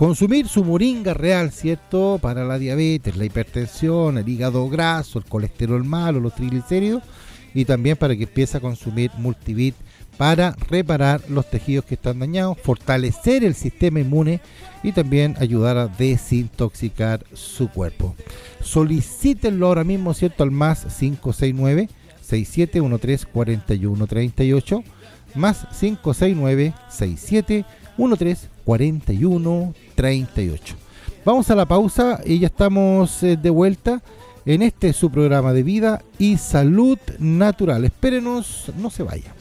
Consumir su moringa real, ¿cierto? Para la diabetes, la hipertensión, el hígado graso, el colesterol malo, los triglicéridos, y también para que empiece a consumir Multivit para reparar los tejidos que están dañados, fortalecer el sistema inmune y también ayudar a desintoxicar su cuerpo. Solicítenlo ahora mismo, ¿cierto? Al más 569-6713-4138, más 569-6713-4138. Vamos a la pausa y ya estamos de vuelta en su programa de vida y salud natural. Espérenos, no se vaya.